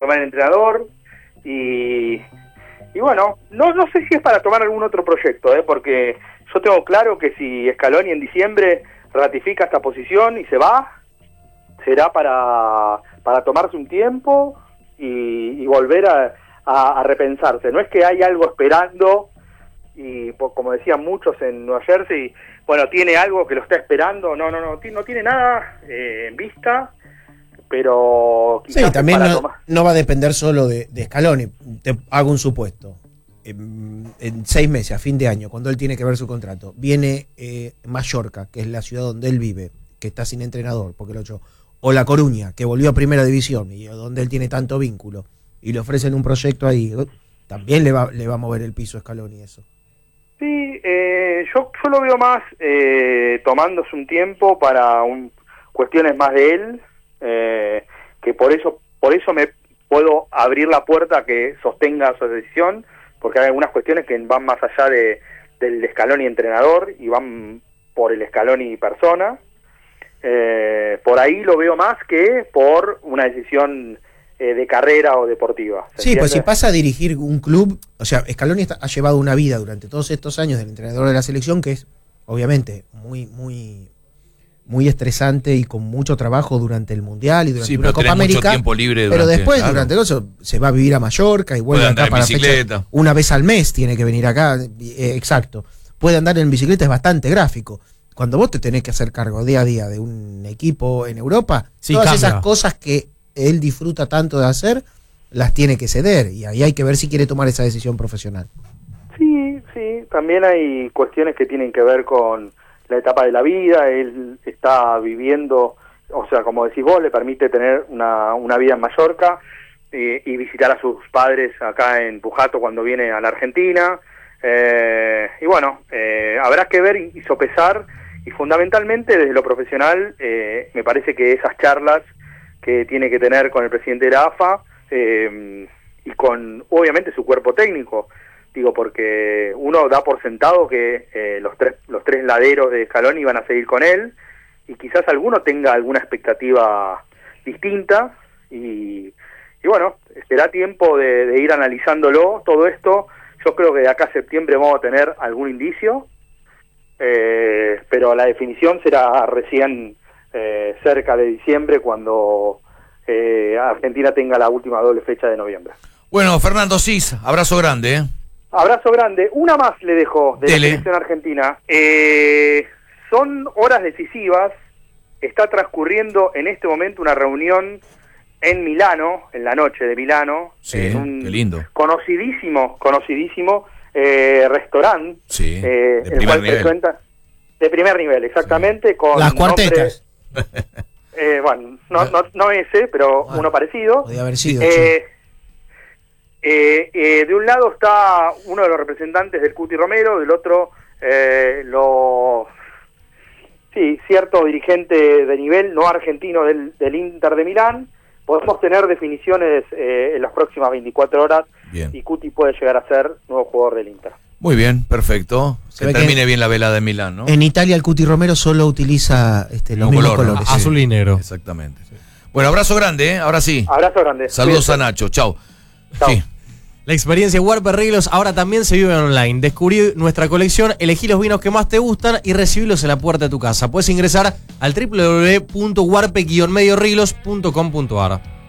tomar el entrenador y bueno, no sé si es para tomar algún otro proyecto, porque yo tengo claro que si Scaloni en diciembre ratifica esta posición y se va, será para tomarse un tiempo y volver a repensarse. No es que hay algo esperando y como decían muchos en Nueva Jersey, bueno, tiene algo que lo está esperando. No tiene nada en vista, pero sí, también no va a depender solo de Scaloni. Te hago un supuesto. En 6 meses, a fin de año, cuando él tiene que ver su contrato, viene Mallorca, que es la ciudad donde él vive, que está sin entrenador, porque lo echó, o La Coruña, que volvió a Primera División y donde él tiene tanto vínculo, y le ofrecen un proyecto ahí, también le va a mover el piso a Scaloni eso. Sí, yo lo veo más tomándose un tiempo para cuestiones más de él, que por eso me puedo abrir la puerta a que sostenga su decisión, porque hay algunas cuestiones que van más allá del Scaloni entrenador y van por el Scaloni persona. Por ahí lo veo más que por una decisión de carrera o deportiva. Sí, pues si pasa a dirigir un club, o sea, Scaloni ha llevado una vida durante todos estos años del entrenador de la selección que es obviamente muy estresante y con mucho trabajo durante el Mundial y durante una Copa América. Mucho tiempo libre pero después, durante eso, se va a vivir a Mallorca y vuelve acá para fecha. Una vez al mes tiene que venir acá, exacto. Puede andar en bicicleta, es bastante gráfico. Cuando vos te tenés que hacer cargo día a día de un equipo en Europa, sí, todas esas cosas que él disfruta tanto de hacer, las tiene que ceder, y ahí hay que ver si quiere tomar esa decisión profesional. Sí, también hay cuestiones que tienen que ver con la etapa de la vida. Él está viviendo, o sea, como decís vos, le permite tener una vida en Mallorca y visitar a sus padres acá en Pujato cuando viene a la Argentina. Y bueno, habrá que ver y sopesar, y fundamentalmente desde lo profesional, me parece que esas charlas que tiene que tener con el presidente de la AFA y con obviamente su cuerpo técnico, digo, porque uno da por sentado que los tres laderos de Scaloni van a seguir con él, y quizás alguno tenga alguna expectativa distinta, y bueno, será tiempo de ir analizándolo todo esto. Yo creo que de acá a septiembre vamos a tener algún indicio, pero la definición será recién cerca de diciembre, cuando Argentina tenga la última doble fecha de noviembre. Bueno, Fernando Cis, abrazo grande. Abrazo grande. Una más le dejo de la selección argentina. Son horas decisivas. Está transcurriendo en este momento una reunión en Milano, en la noche de Milano, sí, en un qué lindo, conocidísimo restaurante, sí, de primer nivel. De primer nivel, exactamente, sí. Con las cuartetas. Bueno, no ese, pero bueno, uno parecido. Podría haber sido. De un lado está uno de los representantes del Cuti Romero, del otro cierto dirigente de nivel no argentino del Inter de Milán. Podemos tener definiciones en las próximas 24 horas. Bien. Y Cuti puede llegar a ser nuevo jugador del Inter. Muy bien, perfecto. Que termine bien la velada en Milán, ¿no? En Italia el Cuti Romero solo utiliza los mismos colores. Sí, azul y negro. Exactamente. Sí. Bueno, abrazo grande, ahora sí. Abrazo grande. Saludos a Nacho, chau. Sí. La experiencia Warper Rieglos ahora también se vive online. Descubrí nuestra colección, elegí los vinos que más te gustan y recibirlos en la puerta de tu casa. Puedes ingresar al www.warpe-mediorrieglos.com.ar.